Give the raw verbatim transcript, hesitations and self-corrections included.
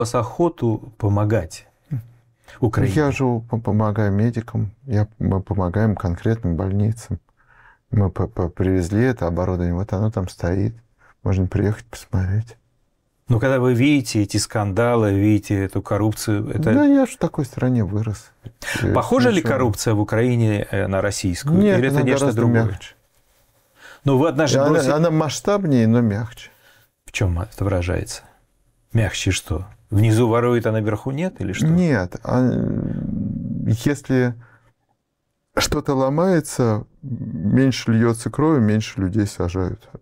вас охоту помогать Украине? Я же помогаю медикам, я, мы помогаем конкретным больницам. Мы привезли это оборудование, вот оно там стоит. Можно приехать посмотреть. Но когда вы видите эти скандалы, видите эту коррупцию... Это... Да, я же в такой стране вырос. Похожа ли коррупция в Украине на российскую? Нет, или это она нечто гораздо другое? мягче. Но вы однажды она, бросили... она масштабнее, но мягче. В чем это выражается? Мягче что? Внизу ворует, а наверху нет? Или что? Нет. А если что-то ломается, меньше льется крови, меньше людей сажают.